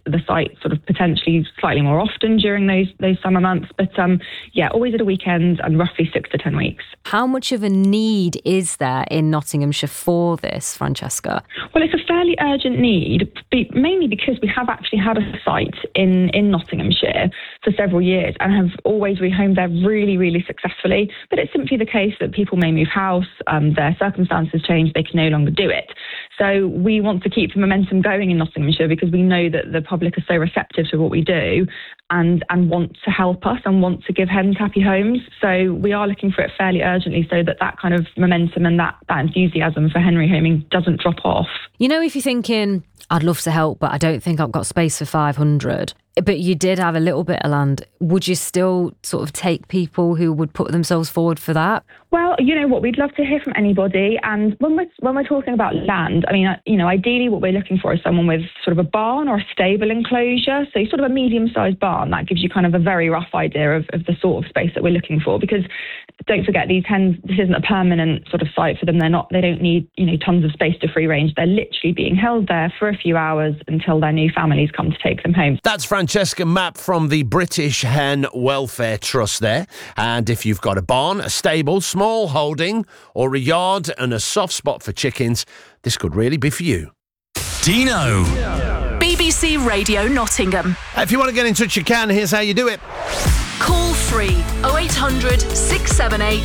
the site sort of potentially slightly more often during those summer months. But always at a weekend and roughly 6 to 10 weeks. How much of a need is there in Nottinghamshire for this, Francesca? Well, it's a fairly urgent need, mainly because we have actually had a site in Nottinghamshire for several years and have always rehomed there really, really successfully. But it's simply the case that people may move house, their circumstances change, they can no longer do it. So we want to keep the momentum going in Nottinghamshire because we know that the public are so receptive to what we do and want to help us and want to give hens happy homes. So we are looking for it fairly urgently so that kind of momentum and that enthusiasm for hen rehoming doesn't drop off. You know, if you're thinking, I'd love to help, but I don't think I've got space for 500, but you did have a little bit of land, would you still sort of take people who would put themselves forward for that? Well, you know what, we'd love to hear from anybody. And when we're talking about land, I mean, you know, ideally what we're looking for is someone with sort of a barn or a stable enclosure. So sort of a medium-sized barn, that gives you kind of a very rough idea of the sort of space that we're looking for. Because don't forget, these hens, this isn't a permanent sort of site for them. They don't need, you know, tons of space to free range. They're literally being held there for a few hours until their new families come to take them home. That's Francesca Mapp from the British Hen Welfare Trust there. And if you've got a barn, a stable, small holding or a yard and a soft spot for chickens, this could really be for you. Dino. BBC Radio Nottingham. If you want to get in touch, you can. Here's how you do it. Call free 0800 678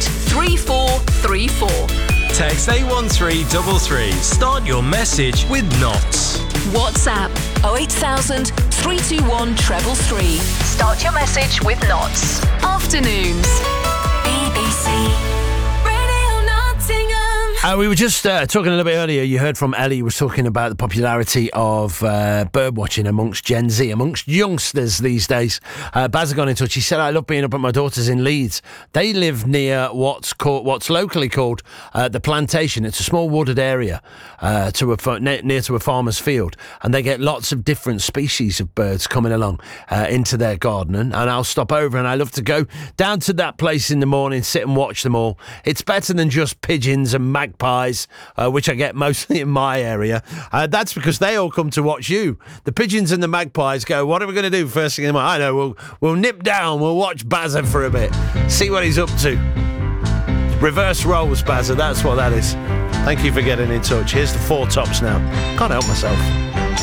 3434. Text 81333. Start your message with Knots. WhatsApp 08000 321 333. Start your message with Knots. Afternoons. BBC Radio Nottingham. We were just talking a little bit earlier. You heard from Ellie was talking about the popularity of bird watching amongst Gen Z, amongst youngsters these days. Baz got in touch. He said, I love being up at my daughter's in Leeds. They live near what's locally called the Plantation. It's a small wooded area near to a farmer's field, and they get lots of different species of birds coming along into their garden. And I'll stop over, and I love to go down to that place in the morning, sit and watch them all. It's better than just pigeons and magpies, which I get mostly in my area. That's because they all come to watch you. The pigeons and the magpies go, what are we going to do first thing in the morning? I know, we'll nip down, we'll watch Bazza for a bit, see what he's up to. Reverse roles, Bazza, that's what that is. Thank you for getting in touch. Here's the Four Tops now. Can't help myself.